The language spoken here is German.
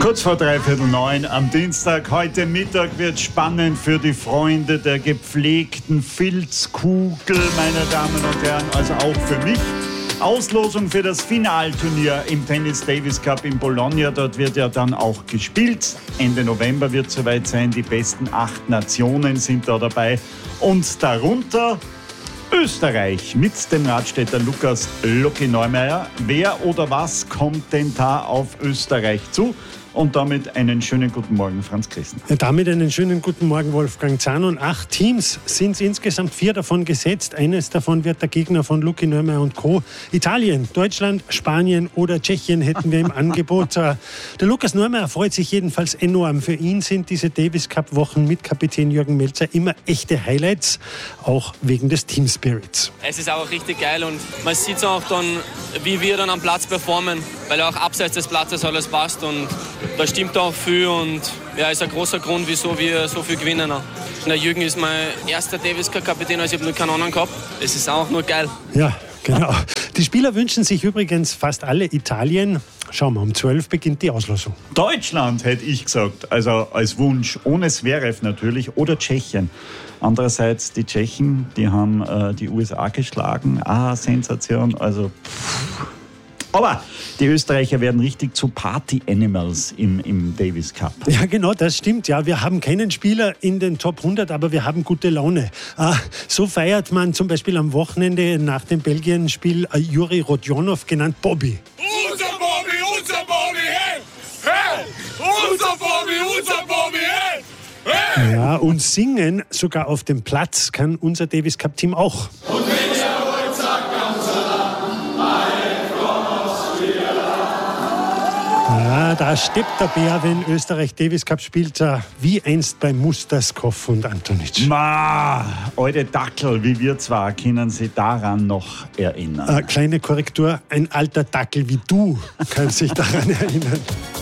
Kurz vor 8:45 am Dienstag. Heute Mittag wird spannend für die Freunde der gepflegten Filzkugel, meine Damen und Herren, also auch für mich. Auslosung für das Finalturnier im Tennis Davis Cup in Bologna. Dort wird ja dann auch gespielt. Ende November wird soweit sein. Die besten 8 Nationen sind da dabei. Und darunter Österreich mit dem Radstädter Lukas Loki Neumeier. Wer oder was kommt denn da auf Österreich zu? Und damit einen schönen guten Morgen, Franz Christen. Ja, damit einen schönen guten Morgen, Wolfgang Zahn. Und 8 Teams sind es insgesamt, 4 davon gesetzt. Eines davon wird der Gegner von Loki Neumeier und Co. Italien, Deutschland, Spanien oder Tschechien hätten wir im Angebot. Der Lukas Neumeier freut sich jedenfalls enorm. Für ihn sind diese Davis Cup Wochen mit Kapitän Jürgen Melzer immer echte Highlights, auch wegen des Team Spirits. Es ist auch richtig geil und man sieht auch dann, wie wir dann am Platz performen, weil auch abseits des Platzes alles passt und da stimmt auch viel und ja, ist ein großer Grund, wieso wir so viel gewinnen. Der Jürgen ist mein erster Davis Cup Kapitän, also ich habe noch keinen anderen gehabt. Es ist auch nur geil. Ja, genau. Die Spieler wünschen sich übrigens fast alle Italien. Schauen wir, um 12 beginnt die Auslosung. Deutschland hätte ich gesagt, also als Wunsch, ohne Zverev natürlich, oder Tschechien. Andererseits die Tschechen, die haben die USA geschlagen. Sensation, also Aber die Österreicher werden richtig zu Party-Animals im Davis Cup. Ja, genau, das stimmt. Ja, wir haben keinen Spieler in den Top 100, aber wir haben gute Laune. So feiert man zum Beispiel am Wochenende nach dem Belgien-Spiel Juri Rodionov, genannt Bobby. Unser Bobby, hey! Hey! Unser Bobby, hey! Hey! Ja, und singen sogar auf dem Platz kann unser Davis Cup-Team auch. Und wenn ihr wollt, sagt ganz Ja, da steppt der Bär, wenn Österreich Davis Cup spielt, wie einst bei Musterskov und Antonic. Alte Dackel, wie wir zwar, können Sie daran noch erinnern? Kleine Korrektur, ein alter Dackel wie du kann sich daran erinnern.